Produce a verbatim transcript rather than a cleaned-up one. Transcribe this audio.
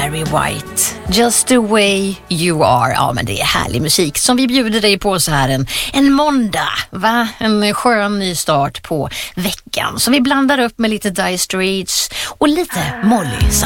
Barry White. Just the way you are. Ja, men det är härlig musik som vi bjuder dig på så här en, en måndag. Va? En skön ny start på veckan. Så vi blandar upp med lite Dire Straits och lite Molly.